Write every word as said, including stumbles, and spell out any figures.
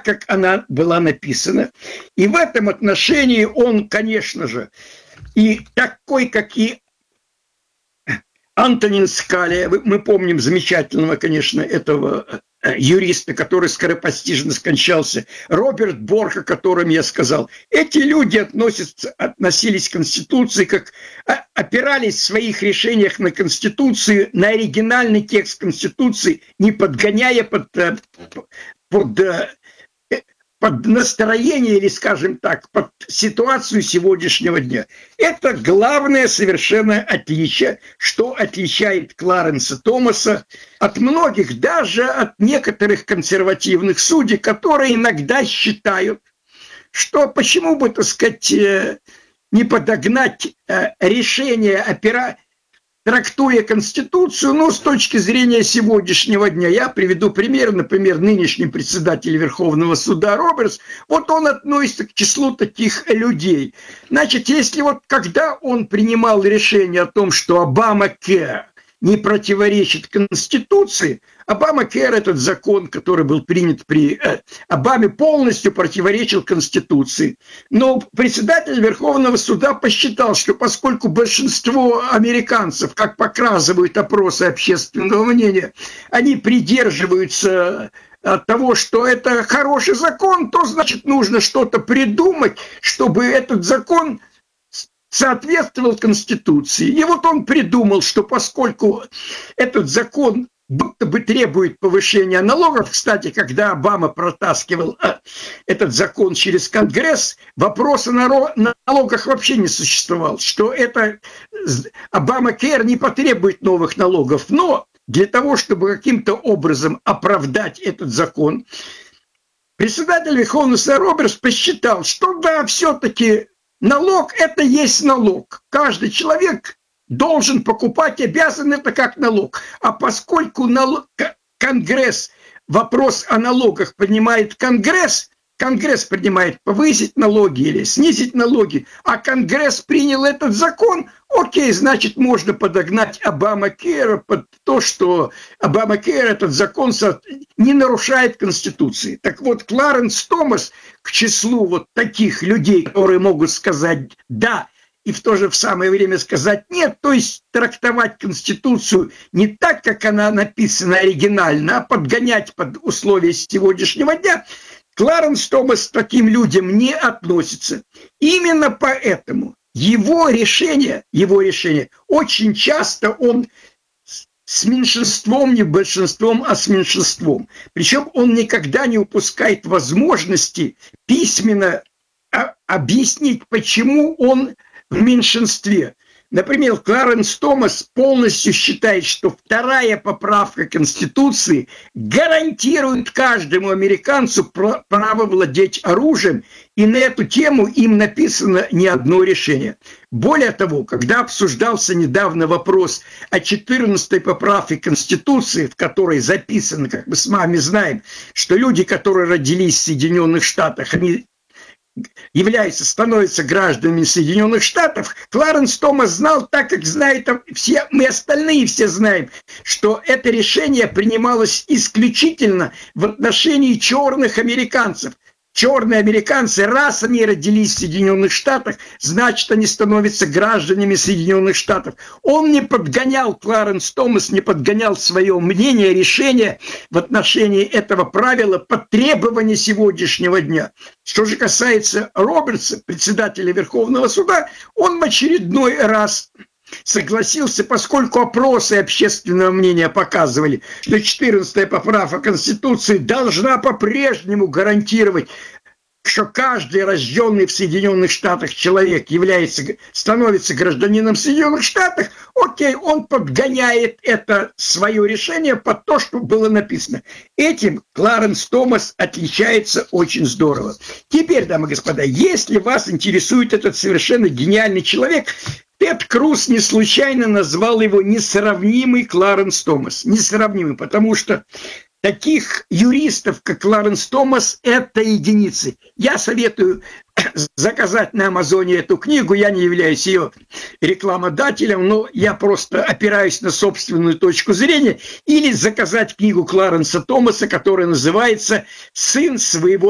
так, как она была написана. И в этом отношении он, конечно же, и такой, как и Антонин Скалия, мы помним замечательного, конечно, этого юриста, который скоропостижно скончался, Роберт Борх, о котором я сказал. Эти люди относятся, относились к Конституции, как опирались в своих решениях на Конституцию, на оригинальный текст Конституции, не подгоняя под, под, под настроение или, скажем так, под ситуацию сегодняшнего дня. Это главное совершенно отличие, что отличает Кларенса Томаса от многих, даже от некоторых консервативных судей, которые иногда считают, что почему бы, так сказать, не подогнать решение опера... трактуя Конституцию, но с точки зрения сегодняшнего дня. Я приведу пример, например, нынешний председатель Верховного суда Робертс, вот он относится к числу таких людей. Значит, если вот когда он принимал решение о том, что Обама-Кэр не противоречит Конституции, Обама-Кэр, этот закон, который был принят при э, Обаме, полностью противоречил Конституции. Но председатель Верховного суда посчитал, что поскольку большинство американцев, как показывают опросы общественного мнения, они придерживаются от того, что это хороший закон, то, значит, нужно что-то придумать, чтобы этот закон соответствовал Конституции. И вот он придумал, что поскольку этот закон будто бы требует повышения налогов, кстати, когда Обама протаскивал этот закон через Конгресс, вопрос о налогах вообще не существовал, что это Обама-Кэр не потребует новых налогов, но для того, чтобы каким-то образом оправдать этот закон, председатель Верховного суда Робертс посчитал, что да, все-таки налог – это есть налог. Каждый человек должен покупать, обязан это как налог. А поскольку налог, Конгресс, вопрос о налогах принимает Конгресс, Конгресс принимает повысить налоги или снизить налоги, а Конгресс принял этот закон, окей, значит, можно подогнать Обама-Кэра под то, что Обама-Кэр, этот закон, не нарушает Конституции. Так вот, Кларенс Томас к числу вот таких людей, которые могут сказать «да», и в то же самое время сказать «нет», то есть трактовать Конституцию не так, как она написана оригинально, а подгонять под условия сегодняшнего дня, Кларенс Томас к таким людям не относится. Именно поэтому его решение, его решение, очень часто он с меньшинством, не большинством, а с меньшинством. Причем он никогда не упускает возможности письменно объяснить, почему он в меньшинстве. Например, Кларенс Томас полностью считает, что вторая поправка Конституции гарантирует каждому американцу право владеть оружием, и на эту тему им написано не одно решение. Более того, когда обсуждался недавно вопрос о четырнадцатой поправке Конституции, в которой записано, как мы с вами знаем, что люди, которые родились в Соединенных Штатах, они являются, становятся гражданами Соединенных Штатов, Кларенс Томас знал, так как знают все, мы остальные все знаем, что это решение принималось исключительно в отношении черных американцев. Черные американцы, раз они родились в Соединенных Штатах, значит, они становятся гражданами Соединенных Штатов. Он не подгонял, Кларенс Томас не подгонял свое мнение, решение в отношении этого правила под требования сегодняшнего дня. Что же касается Робертса, председателя Верховного суда, он в очередной раз согласился, поскольку опросы общественного мнения показывали, что четырнадцатая поправка Конституции должна по-прежнему гарантировать, что каждый рожденный в Соединенных Штатах человек является, становится гражданином Соединенных Штатов, окей, он подгоняет это свое решение под то, что было написано. Этим Кларенс Томас отличается очень здорово. Теперь, дамы и господа, если вас интересует этот совершенно гениальный человек, Тед Круз не случайно назвал его несравнимый Кларенс Томас. Несравнимый, потому что таких юристов, как Кларенс Томас, это единицы. Я советую заказать на Амазоне эту книгу. Я не являюсь ее рекламодателем, но я просто опираюсь на собственную точку зрения. Или заказать книгу Кларенса Томаса, которая называется «Сын своего